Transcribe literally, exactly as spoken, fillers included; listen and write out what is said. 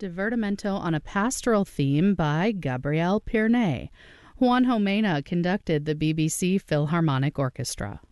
Divertimento on a Pastoral Theme by Gabriel Pirnet. Juan Jomena conducted the B B C Philharmonic Orchestra.